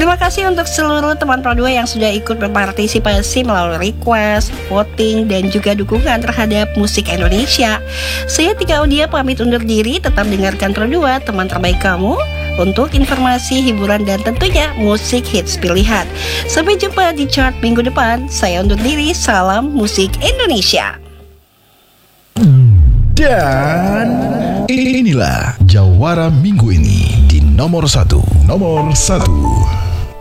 Terima kasih untuk seluruh teman Pro 2 yang sudah ikut berpartisipasi melalui request, voting, dan juga dukungan terhadap musik Indonesia. Saya Tika Audia pamit undur diri, tetap dengarkan Pro 2, teman terbaik kamu, untuk informasi, hiburan, dan tentunya musik hits pilihan. Sampai jumpa di chart minggu depan. Saya undur diri, salam musik Indonesia. Dan inilah jawara minggu ini di nomor 1.